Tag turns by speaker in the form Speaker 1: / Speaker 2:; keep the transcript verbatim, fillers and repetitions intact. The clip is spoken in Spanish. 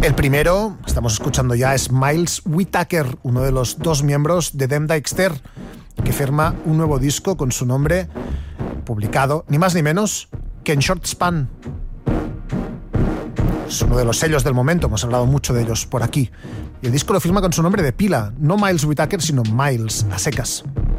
Speaker 1: El primero, estamos escuchando ya, es Miles Whitaker, uno de los dos miembros de Dem Dexter, que firma un nuevo disco con su nombre publicado, ni más ni menos que en Short Span. Es uno de los sellos del momento, hemos hablado mucho de ellos por aquí. Y el disco lo firma con su nombre de pila, no Miles Whitaker, sino Miles, a secas.